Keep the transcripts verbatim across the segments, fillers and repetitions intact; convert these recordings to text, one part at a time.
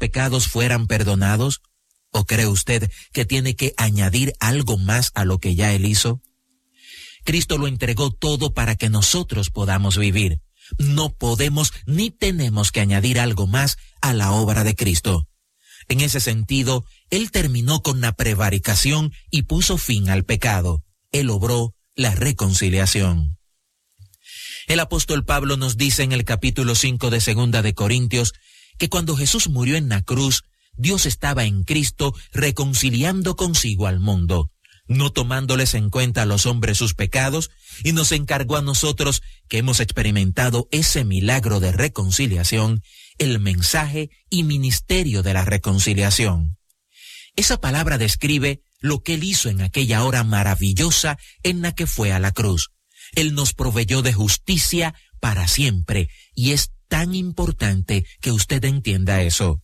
pecados fueran perdonados? ¿O cree usted que tiene que añadir algo más a lo que ya Él hizo? Cristo lo entregó todo para que nosotros podamos vivir. No podemos ni tenemos que añadir algo más a la obra de Cristo. En ese sentido, Él terminó con la prevaricación y puso fin al pecado. Él obró la reconciliación. El apóstol Pablo nos dice en el capítulo cinco de Segunda de Corintios que cuando Jesús murió en la cruz, Dios estaba en Cristo reconciliando consigo al mundo, no tomándoles en cuenta a los hombres sus pecados, y nos encargó a nosotros, que hemos experimentado ese milagro de reconciliación, el mensaje y ministerio de la reconciliación. Esa palabra describe lo que Él hizo en aquella hora maravillosa en la que fue a la cruz. Él nos proveyó de justicia para siempre, y es tan importante que usted entienda eso.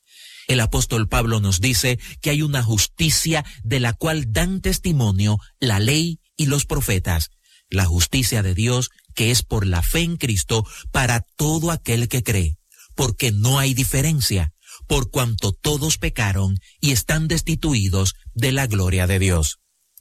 El apóstol Pablo nos dice que hay una justicia de la cual dan testimonio la ley y los profetas, la justicia de Dios que es por la fe en Cristo para todo aquel que cree, porque no hay diferencia, por cuanto todos pecaron y están destituidos de la gloria de Dios.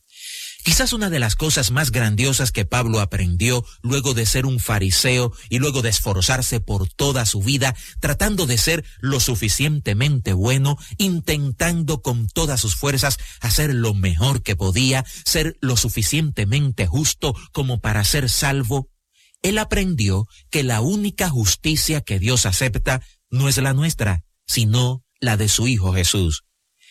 Quizás una de las cosas más grandiosas que Pablo aprendió luego de ser un fariseo y luego de esforzarse por toda su vida, tratando de ser lo suficientemente bueno, intentando con todas sus fuerzas hacer lo mejor que podía, ser lo suficientemente justo como para ser salvo, él aprendió que la única justicia que Dios acepta no es la nuestra, sino la de su Hijo Jesús.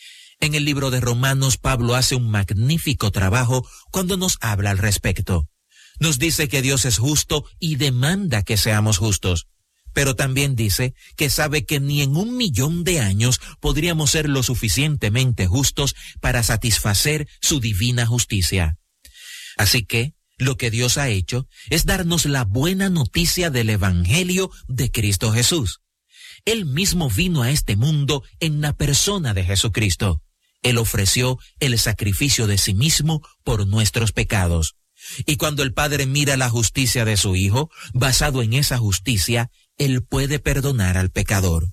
En el libro de Romanos, Pablo hace un magnífico trabajo cuando nos habla al respecto. Nos dice que Dios es justo y demanda que seamos justos, pero también dice que sabe que ni en un millón de años podríamos ser lo suficientemente justos para satisfacer su divina justicia. Así que, lo que Dios ha hecho es darnos la buena noticia del Evangelio de Cristo Jesús. Él mismo vino a este mundo en la persona de Jesucristo. Él ofreció el sacrificio de sí mismo por nuestros pecados. Y cuando el Padre mira la justicia de su Hijo, basado en esa justicia, Él puede perdonar al pecador.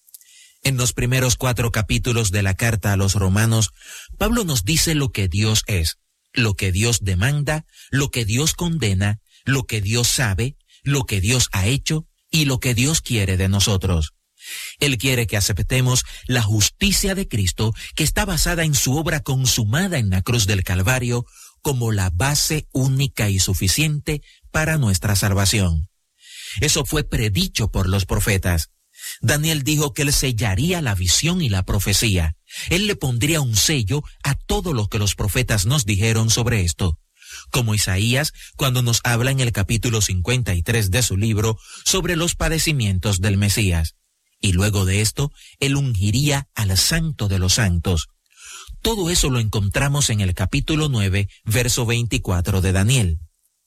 En los primeros cuatro capítulos de la carta a los Romanos, Pablo nos dice lo que Dios es, lo que Dios demanda, lo que Dios condena, lo que Dios sabe, lo que Dios ha hecho y lo que Dios quiere de nosotros. Él quiere que aceptemos la justicia de Cristo, que está basada en su obra consumada en la cruz del Calvario, como la base única y suficiente para nuestra salvación. Eso fue predicho por los profetas. Daniel dijo que él sellaría la visión y la profecía. Él le pondría un sello a todo lo que los profetas nos dijeron sobre esto. Como Isaías, cuando nos habla en el capítulo cincuenta y tres de su libro sobre los padecimientos del Mesías. Y luego de esto, él ungiría al Santo de los Santos. Todo eso lo encontramos en el capítulo nueve, verso veinticuatro de Daniel.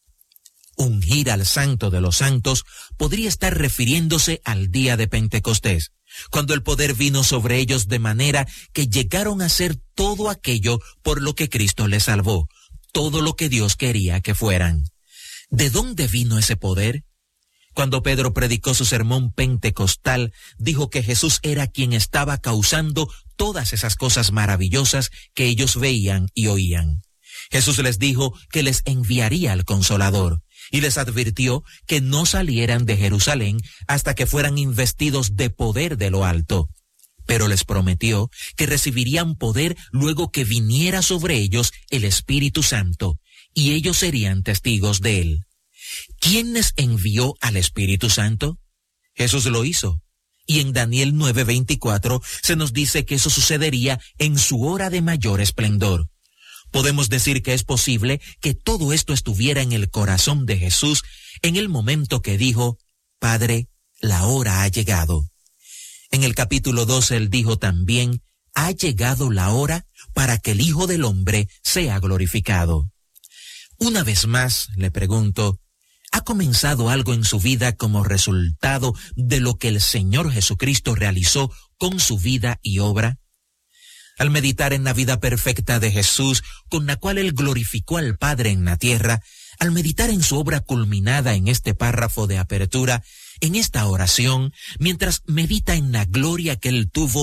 Ungir al Santo de los Santos podría estar refiriéndose al día de Pentecostés, cuando el poder vino sobre ellos de manera que llegaron a ser todo aquello por lo que Cristo les salvó, todo lo que Dios quería que fueran. ¿De dónde vino ese poder? Cuando Pedro predicó su sermón pentecostal, dijo que Jesús era quien estaba causando todas esas cosas maravillosas que ellos veían y oían. Jesús les dijo que les enviaría al Consolador y les advirtió que no salieran de Jerusalén hasta que fueran investidos de poder de lo alto. Pero les prometió que recibirían poder luego que viniera sobre ellos el Espíritu Santo, y ellos serían testigos de él. ¿Quién les envió al Espíritu Santo? Jesús lo hizo. Y en Daniel nueve veinticuatro se nos dice que eso sucedería en su hora de mayor esplendor. Podemos decir que es posible que todo esto estuviera en el corazón de Jesús en el momento que dijo, Padre, la hora ha llegado. En el capítulo doce él dijo también, ha llegado la hora para que el Hijo del Hombre sea glorificado. Una vez más, le pregunto, ¿ha comenzado algo en su vida como resultado de lo que el Señor Jesucristo realizó con su vida y obra? Al meditar en la vida perfecta de Jesús, con la cual él glorificó al Padre en la tierra, al meditar en su obra culminada en este párrafo de apertura, en esta oración, mientras medita en la gloria que él tuvo